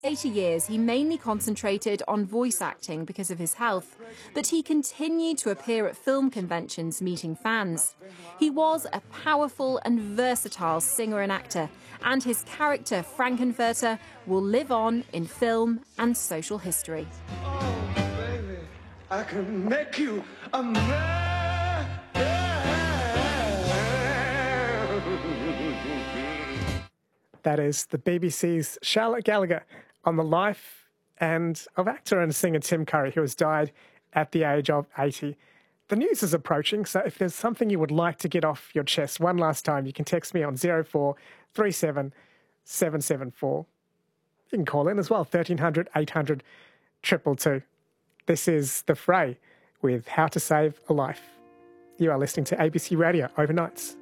Later years, he mainly concentrated on voice acting because of his health, but he continued to appear at film conventions meeting fans. He was a powerful and versatile singer and actor, and his character Frankenfurter will live on in film and social history. Oh, baby, I can make you a man. That is the BBC's Charlotte Gallagher on the life and of actor and singer Tim Curry, who has died at the age of 80. The news is approaching, so if there's something you would like to get off your chest one last time, you can text me on 0437 774. You can call in as well, 1300 800 222. This is The Fray with How to Save a Life. You are listening to ABC Radio Overnights.